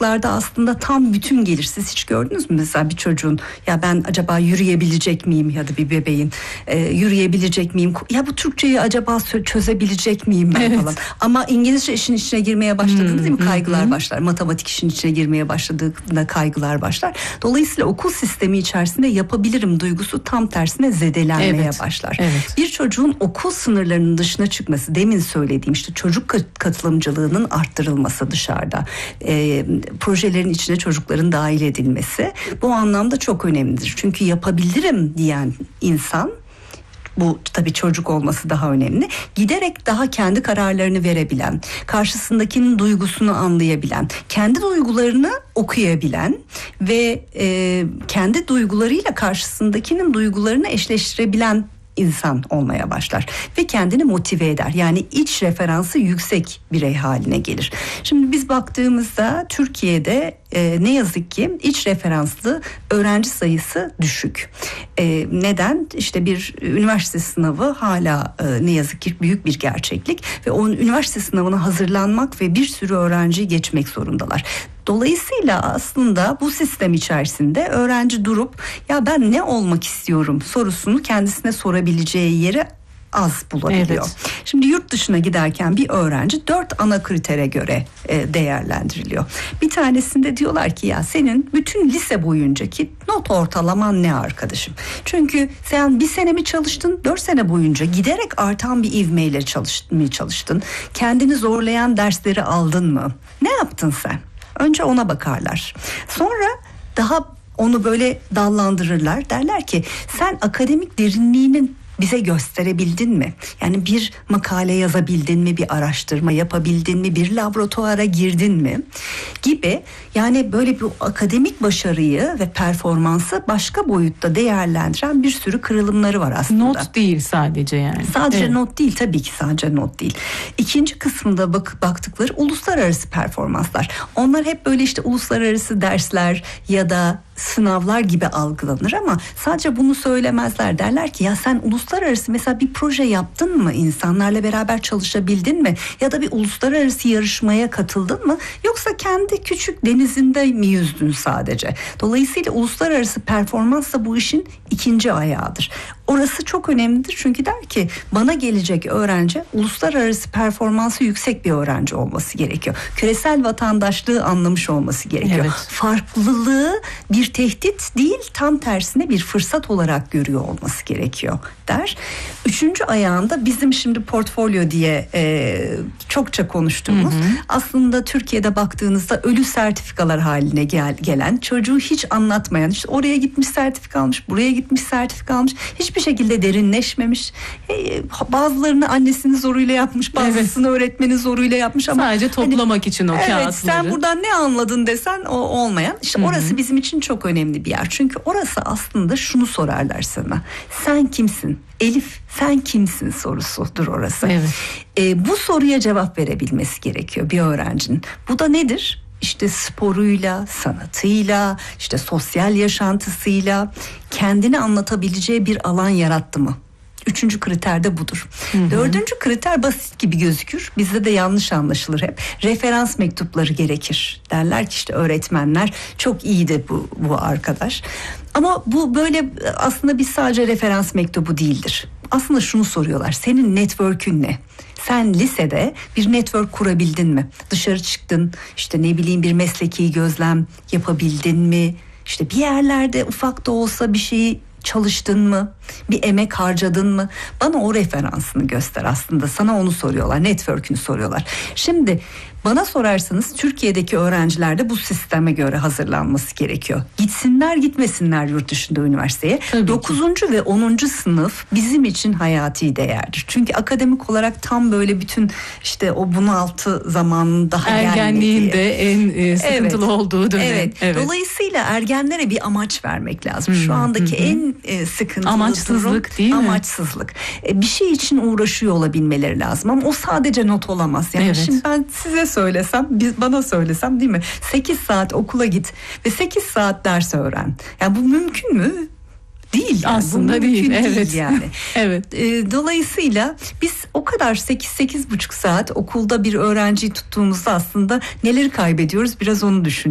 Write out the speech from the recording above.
çocuklarda aslında tam bütün gelir. Siz hiç gördünüz mü mesela bir çocuğun ya ben acaba yürüyebilecek miyim ya da bir bebeğin yürüyebilecek miyim? Ya bu Türkçeyi acaba çözebilecek miyim ben falan. Ama İngilizce işin içine girmeye başladığında değil mi kaygılar başlar. Matematik işin içine girmeye başladığında kaygılar başlar. Dolayısıyla okul sistemi içerisinde yapabilirim duygusu tam tersine zedelenmeye başlar. Evet. Bir çocuğun okul sınırlarının dışına çıkması, demin söylediğim işte çocuk katılımcılığının arttırılması dışarıda, projelerin içine çocukların dahil edilmesi bu anlamda çok önemlidir. Çünkü yapabilirim diyen insan, bu tabii çocuk olması daha önemli, giderek daha kendi kararlarını verebilen, karşısındakinin duygusunu anlayabilen, kendi duygularını okuyabilen ve kendi duygularıyla karşısındakinin duygularını eşleştirebilen insan olmaya başlar ve kendini motive eder. Yani iç referansı yüksek birey haline gelir. Şimdi biz baktığımızda Türkiye'de ne yazık ki iç referanslı öğrenci sayısı düşük. Neden? İşte bir üniversite sınavı hala ne yazık ki büyük bir gerçeklik ve o üniversite sınavına hazırlanmak ve bir sürü öğrenciyi geçmek zorundalar. Dolayısıyla aslında bu sistem içerisinde öğrenci durup ya ben ne olmak istiyorum sorusunu kendisine sorabileceği yeri az bulabiliyor. Evet. Şimdi yurt dışına giderken bir öğrenci 4 ana kritere göre değerlendiriliyor. Bir tanesinde diyorlar ki ya senin bütün lise boyuncaki not ortalaman ne arkadaşım? Çünkü sen bir sene mi çalıştın, 4 sene boyunca giderek artan bir ivmeyle çalıştın. Kendini zorlayan dersleri aldın mı? Ne yaptın sen? Önce ona bakarlar. Sonra daha onu böyle dallandırırlar. Derler ki sen akademik derinliğinin bize gösterebildin mi? Yani bir makale yazabildin mi? Bir araştırma yapabildin mi? Bir laboratuvara girdin mi? Gibi, yani böyle bir akademik başarıyı ve performansı başka boyutta değerlendiren bir sürü kırılımları var aslında. Not değil sadece yani. Sadece not değil, tabii ki sadece not değil. İkinci kısmında baktıkları uluslararası performanslar. Onlar hep böyle işte uluslararası dersler ya da sınavlar gibi algılanır ama sadece bunu söylemezler. Derler ki ya sen uluslararası mesela bir proje yaptın mı? İnsanlarla beraber çalışabildin mi? Ya da bir uluslararası yarışmaya katıldın mı? Yoksa kendi küçük denizinde mi yüzdün sadece? Dolayısıyla uluslararası performans da bu işin ikinci ayağıdır. Orası çok önemlidir çünkü der ki bana gelecek öğrenci uluslararası performansı yüksek bir öğrenci olması gerekiyor. Küresel vatandaşlığı anlamış olması gerekiyor. Evet. Farklılığı bir tehdit değil, tam tersine bir fırsat olarak görüyor olması gerekiyor der. Üçüncü ayağında bizim şimdi portfolyo diye çokça konuştuğumuz, aslında Türkiye'de baktığınızda ölü sertifikalar haline gelen, çocuğu hiç anlatmayan, işte oraya gitmiş sertifika almış, buraya gitmiş sertifika almış, hiçbir şekilde derinleşmemiş. Bazılarını annesinin zoruyla yapmış, bazısını öğretmenin zoruyla yapmış ama sadece toplamak için o kağıtları. Evet, sen buradan ne anladın desen o olmayan. İşte orası bizim için çok önemli bir yer. Çünkü orası aslında şunu sorarlar sana. Sen kimsin? Elif, sen kimsin sorusudur orası. Evet. Bu soruya cevap verebilmesi gerekiyor bir öğrencinin. Bu da nedir? İşte sporuyla, sanatıyla, işte sosyal yaşantısıyla kendini anlatabileceği bir alan yarattı mı? Üçüncü kriter de budur. Dördüncü kriter basit gibi gözükür. Bizde de yanlış anlaşılır hep. Referans mektupları gerekir. Derler ki işte öğretmenler çok iyiydi bu arkadaş. Ama bu böyle aslında biz sadece referans mektubu değildir. Aslında şunu soruyorlar. Senin network'ün ne? Sen lisede bir network kurabildin mi? Dışarı çıktın, işte ne bileyim bir mesleki gözlem yapabildin mi? İşte bir yerlerde ufak da olsa bir şeyi çalıştın mı? Bir emek harcadın mı? Bana o referansını göster aslında. Sana onu soruyorlar. Network'ünü soruyorlar. Şimdi bana sorarsanız Türkiye'deki öğrenciler de bu sisteme göre hazırlanması gerekiyor. Gitsinler gitmesinler yurt dışında üniversiteye. 9. ve 10. sınıf bizim için hayati değerdir. Çünkü akademik olarak tam böyle bütün işte o bunaltı zamanının daha ergenliğin de en sıkıntılı olduğu dönem. Evet. Dolayısıyla ergenlere bir amaç vermek lazım. Şu andaki en sıkıntılı amaçsızlık durum, değil mi? Amaçsızlık. Bir şey için uğraşıyor olabilmeleri lazım ama o sadece not olamaz. Yani şimdi ben size söylesem, bana söylesem değil mi? 8 saat okula git ve 8 saat ders öğren. Yani bu mümkün mü? Değil yani. Aslında bu değil. değil yani. Evet. Dolayısıyla biz o kadar 8-8,5 saat okulda bir öğrenciyi tuttuğumuzda aslında neleri kaybediyoruz? Biraz onu düşün.